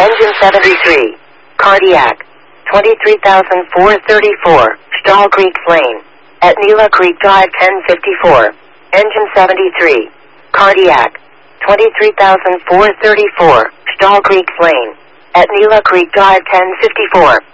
Engine 73. Cardiac. 23,434. Stall Creek Lane. At Nela Creek Drive 1054. Engine 73. Cardiac. 23,434. Stall Creek Lane. At Nela Creek Drive 1054.